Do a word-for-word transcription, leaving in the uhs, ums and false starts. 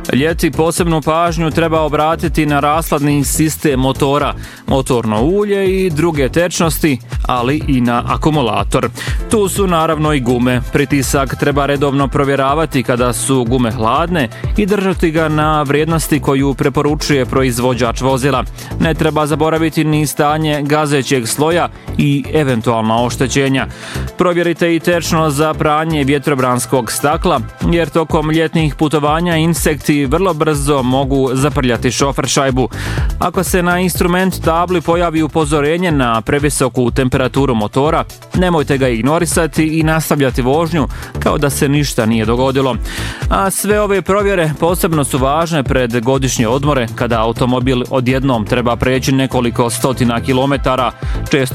Ljeti posebnu pažnju treba obratiti na rashladni sistem motora, motorno ulje i druge tečnosti, ali i na akumulator. Tu su naravno i gume. Pritisak treba redovno provjeravati kada su gume hladne i držati ga na vrijednosti koju preporučuje proizvođač vozila. Ne treba zaboraviti ni stanje gazećeg sloja i eventualna oštećenja. Provjerite i tečno za pranje vjetrobranskog stakla, jer tokom ljetnih putovanja insekti vrlo brzo mogu zaprljati šofer šajbu. Ako se na instrument tabli pojavi upozorenje na previsoku temperaturu motora, nemojte ga ignorisati i nastavljati vožnju kao da se ništa nije dogodilo. A sve ove provjere posebno su važne pred godišnje odmore, kada automobil odjednom treba preći nekoliko stotina kilometara, često